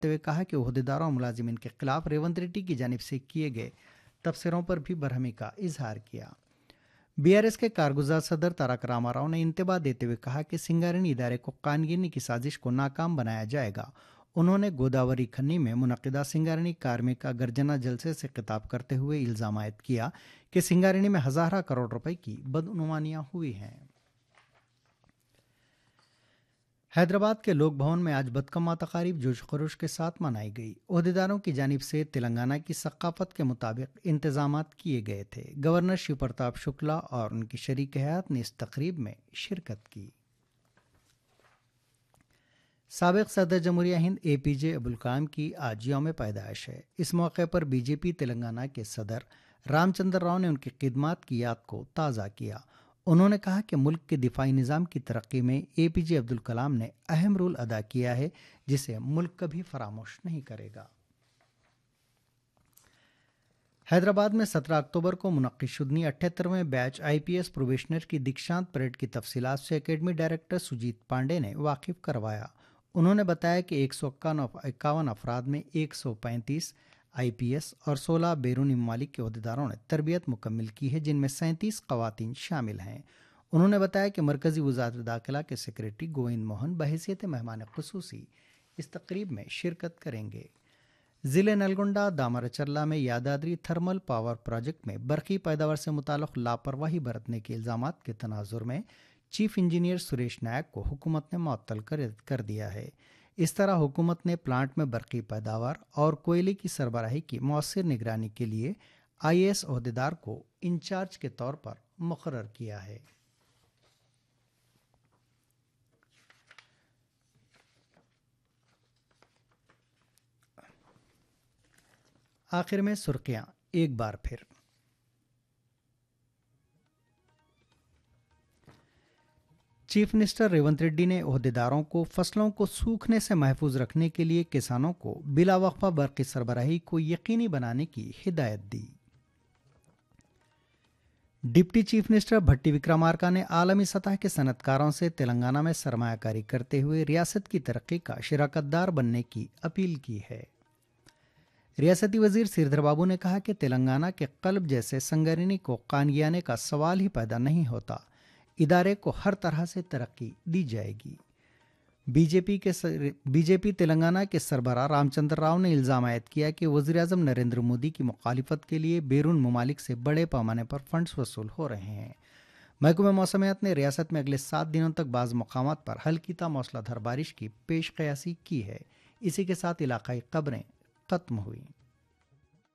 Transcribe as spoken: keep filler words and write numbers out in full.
करते हुए कहा कि ओहदेदारों और मुलाजिमीन के खिलाफ रेवंत रेड्डी की जानिब से किए गए तबसरों पर भी बरहमी का इजहार किया। बीआरएस के कारगुजार सदर तारक रामाराव ने इंतबा देते हुए कहा कि सिंगारेड्डी इदारे को कानगिनी की साजिश को नाकाम बनाया जाएगा। उन्होंने गोदावरी खन्नी में मुनक्किदा सिंगारेड्डी कार्मिक गर्जना जलसे से खिताब करते हुए इल्जाम आयद किया कि सिंगारेड्डी में हजारा करोड़ रुपए की बदनुमानियां हुई हैं। हैदराबाद के लोक भवन में आज बदकम्मा तकारीब जोश खरोश के साथ मनाई गई। ओहदेदारों की जानिब से तेलंगाना की सकाफत के मुताबिक इंतजामात किए गए थे। गवर्नर शिव प्रताप शुक्ला और उनकी शरीक हयात ने इस तकरीब में शिरकत की। साबिक सदर जमहूरिया हिंद ए पी जे अब्दुल कलाम की आज यौम पैदाइश है। इस मौके पर बीजेपी तेलंगाना के सदर रामचंद्र राव ने उनकी खिदमत की याद को ताज़ा किया। उन्होंने कहा कि मुल्क के दिफाई निज़ाम की तरक्की में ए पी जे अब्दुल कलाम ने अहम रोल अदा किया है, जिसे मुल्क कभी फरामोश नहीं करेगा। हैदराबाद में सत्रह अक्टूबर को मुनक्किद शुदनी अठहत्तरवें batch I P S probationer की दीक्षांत परेड की तफसीलात से एकेडमी डायरेक्टर सुजीत पांडे ने वाकिफ करवाया। उन्होंने बताया कि एक सौ इक्यावन अफराद में एक सौ पैंतीस आई पी एस और सोलह बैरूनी ममालिक के अहदेदारों ने तरबियत मुकम्मल की है, जिनमें सैंतीस खवातीन शामिल हैं। उन्होंने बताया कि मरकजी वज़ारत दाखिला के सेक्रेटरी गोविंद मोहन बहैसियत मेहमान खुसूसी इस तकरीब में शिरकत करेंगे। ज़िले नलगोंडा दामरचर्ला में यादाद्री थर्मल पावर प्रोजेक्ट में बरक़ी पैदावार से मुताल्लिक़ लापरवाही बरतने के इल्ज़ामात के तनाजुर में चीफ इंजीनियर सुरेश नायक को हुकूमत ने मुअत्तल कर, कर दिया है। इस तरह हुकूमत ने प्लांट में बरक़ी पैदावार और कोयले की सरबराही की मौसर निगरानी के लिए आई ए एस अहदेदार को इंचार्ज के तौर पर मुकर्रर किया है। आखिर में सुर्खियां एक बार फिर। चीफ मिनिस्टर रेवंत रेड्डी ने ओहदेदारों को फसलों को सूखने से महफूज रखने के लिए किसानों को बिला वक्फा बरक़ी सरबराही को यकीनी बनाने की हिदायत दी। डिप्टी चीफ मिनिस्टर भट्टी विक्रमार्का ने आलमी सतह के सनतकारों से तेलंगाना में सरमायाकारी करते हुए रियासत की तरक्की का शिराकतदार बनने की अपील की है। रियासती वजीर श्रीधर बाबू ने कहा कि तेलंगाना के कल्ब जैसे संगरिनी को कानगियाने का सवाल ही पैदा नहीं होता। इदारे को हर तरह से तरक्की दी जाएगी। बीजेपी के बीजेपी तेलंगाना के सरबराह रामचंद्र राव ने इल्ज़ाम आयद किया कि वज़ीर-ए-आज़म नरेंद्र मोदी की मुखालिफत के लिए बैरून ममालिक से बड़े पैमाने पर फंड्स वसूल हो रहे हैं। महकमा मौसमियात ने रियासत में अगले सात दिनों तक बाज़ मकामात पर हल्की ता मौसलाधार बारिश की पेश क़यासी की है। इसी के साथ इलाकाई खबरें खत्म हुई।